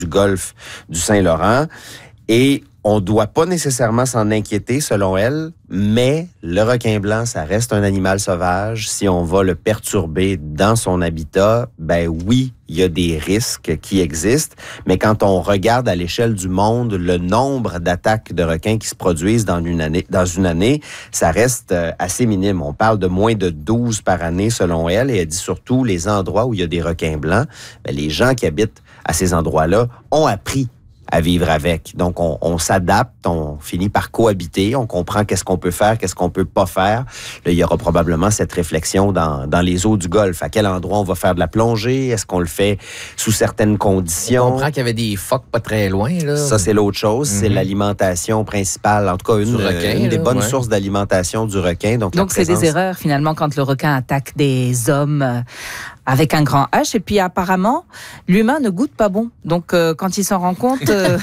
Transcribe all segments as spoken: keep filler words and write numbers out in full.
du golfe du Saint-Laurent. Et on ne doit pas nécessairement s'en inquiéter, selon elle, mais le requin blanc, ça reste un animal sauvage. Si on va le perturber dans son habitat, ben oui, il y a des risques qui existent. Mais quand on regarde à l'échelle du monde le nombre d'attaques de requins qui se produisent dans une année, dans une année, ça reste assez minime. On parle de moins de douze par année, selon elle. Et elle dit surtout les endroits où il y a des requins blancs, ben les gens qui habitent à ces endroits-là ont appris à vivre avec. Donc, on, on s'adapte, on finit par cohabiter, on comprend qu'est-ce qu'on peut faire, qu'est-ce qu'on peut pas faire. Là, il y aura probablement cette réflexion dans, dans les eaux du Golfe. À quel endroit on va faire de la plongée? Est-ce qu'on le fait sous certaines conditions? On comprend qu'il y avait des phoques pas très loin, là. Ça, c'est l'autre chose. Mm-hmm. C'est l'alimentation principale, en tout cas, une, requin, une des là, bonnes ouais. sources d'alimentation du requin. Donc, Donc c'est présence... des erreurs, finalement, quand le requin attaque des hommes euh, avec un grand H. Et puis, apparemment, l'humain ne goûte pas bon. Donc, euh, quand il s'en rend compte... Euh,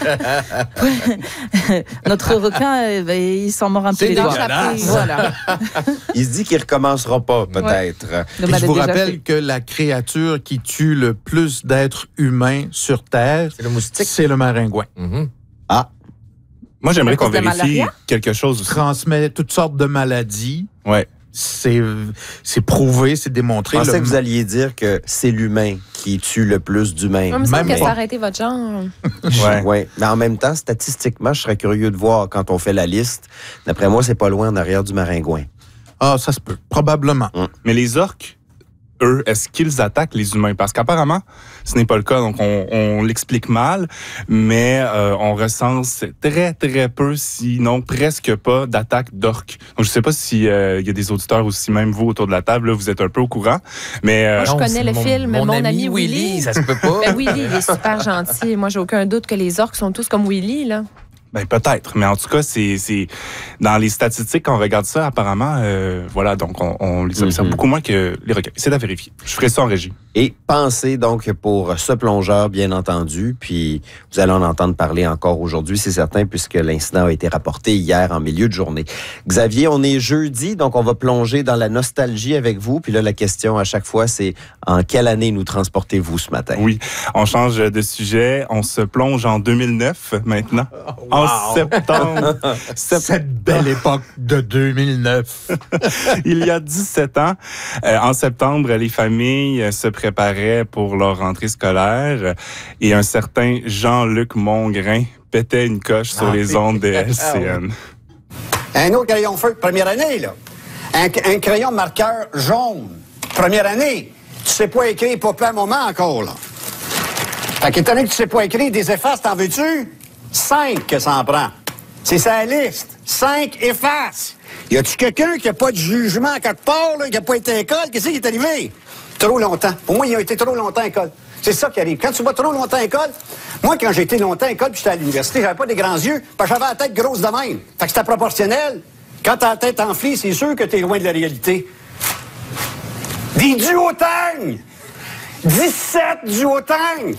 notre requin, euh, il s'en mord un peu les doigts. Voilà. Il se dit qu'il ne recommencera pas, peut-être. Ouais. Je vous rappelle fait. que la créature qui tue le plus d'êtres humains sur Terre, c'est le moustique. C'est le maringouin. Mm-hmm. Ah. Moi, j'aimerais qu'on vérifie quelque chose aussi. Transmet toutes sortes de maladies. Ouais. C'est, c'est prouvé, c'est démontré. Je pensais le... que vous alliez dire que c'est l'humain qui tue le plus d'humains. Non, mais c'est que ça a arrêté votre genre. Oui, ouais. Mais en même temps, statistiquement, je serais curieux de voir quand on fait la liste. D'après moi, c'est pas loin en arrière du maringouin. Ah, ça se peut. Probablement. Hum. Mais les orques, eux, est-ce qu'ils attaquent les humains? Parce qu'apparemment, ce n'est pas le cas. Donc, on, on l'explique mal, mais euh, on recense très, très peu, sinon presque pas, d'attaques d'orques. Donc, je ne sais pas s'il euh, y a des auditeurs ou si même vous, autour de la table, là, vous êtes un peu au courant. Mais, euh, Moi, je non, connais le mon, film Mon, mon ami, ami Willy. Willy. Ça se peut pas. Ben, Willy, il est super gentil. Moi, j'ai aucun doute que les orques sont tous comme Willy, là. Ben peut-être, mais en tout cas, c'est, c'est dans les statistiques, quand on regarde ça, apparemment, euh, voilà, donc on, on les observe mm-hmm. beaucoup moins que les requins. C'est à vérifier. Je ferai ça en régie. Et pensez donc pour ce plongeur, bien entendu, puis vous allez en entendre parler encore aujourd'hui, c'est certain, puisque l'incident a été rapporté hier en milieu de journée. Xavier, on est jeudi, donc on va plonger dans la nostalgie avec vous, puis là, la question à chaque fois, c'est en quelle année nous transportez-vous ce matin? Oui, on change de sujet, on se plonge en deux mille neuf maintenant. Wow. En septembre. Cette belle époque de deux mille neuf. Il y a dix-sept ans, euh, en septembre, les familles se préparaient pour leur rentrée scolaire et un certain Jean-Luc Mongrain pétait une coche sur ah, les ondes de L C N. Un autre crayon feu de première année, là. Un, un crayon marqueur jaune. Première année. Tu sais pas écrire pour plein moment encore, là. Fait qu'étant donné que tu sais pas écrire, des effaces, t'en veux-tu? Cinq que ça en prend. C'est sa liste. Cinq effaces. Y a-tu quelqu'un qui a pas de jugement à quelque part, là, qui a pas été à l'école? Qu'est-ce qui est arrivé? Trop longtemps. Pour moi, il a été trop longtemps à l'école. C'est ça qui arrive. Quand tu vas trop longtemps à l'école, moi, quand j'ai été longtemps à l'école puis j'étais à l'université, j'avais pas des grands yeux, parce que j'avais la tête grosse de même. Fait que c'était proportionnel. Quand t'as la tête enflée, c'est sûr que t'es loin de la réalité. Des duotangs! dix-sept duotangs!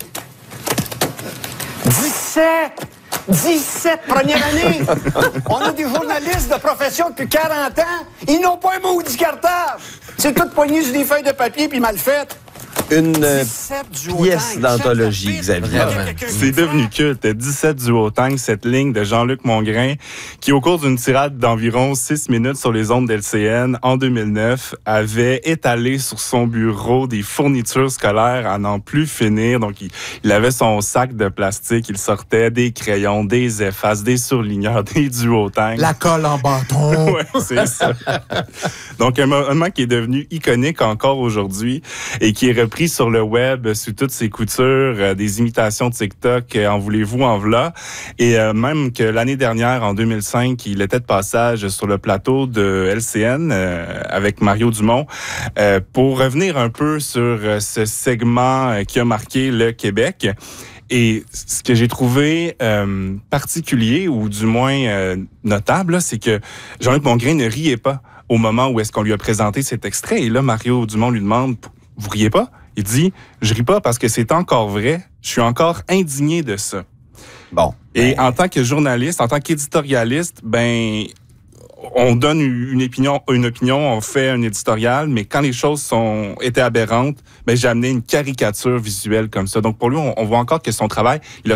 dix-sept! dix-sept première année! On a des journalistes de profession depuis quarante ans. Ils n'ont pas un maudit cartable! C'est tout poigné sur des feuilles de papier puis mal fait. Une euh, pièce d'anthologie, Xavier. C'est devenu culte. dix-sept duotangs, cette ligne de Jean-Luc Mongrain, qui, au cours d'une tirade d'environ six minutes sur les ondes d'L C N en deux mille neuf, avait étalé sur son bureau des fournitures scolaires à n'en plus finir. Donc, il, il avait son sac de plastique, il sortait des crayons, des effaces, des surligneurs, des duotangs. La colle en bâton. Ouais, c'est ça. Donc, un moment qui est devenu iconique encore aujourd'hui et qui est repris sur le web sous toutes ses coutures, euh, des imitations de TikTok, euh, en voulez-vous, en v'là. Et euh, même que l'année dernière, en deux mille cinq, il était de passage sur le plateau de L C N euh, avec Mario Dumont euh, pour revenir un peu sur euh, ce segment euh, qui a marqué le Québec. Et ce que j'ai trouvé euh, particulier, ou du moins euh, notable, là, c'est que Jean-Luc Mongrain ne riait pas au moment où est-ce qu'on lui a présenté cet extrait. Et là, Mario Dumont lui demande « Vous riez pas? » Il dit « Je ris pas parce que c'est encore vrai. Je suis encore indigné de ça. » Bon. Et ben... en tant que journaliste, en tant qu'éditorialiste, ben... on donne une opinion, une opinion, on fait un éditorial, mais quand les choses sont étaient aberrantes, ben j'ai amené une caricature visuelle comme ça. Donc pour lui, on, on voit encore que son travail, il a